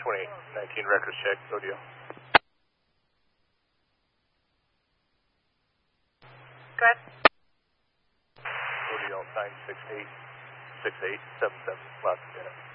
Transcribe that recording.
2819 records check, ODL. Go ahead. ODL 968-6877, last minute.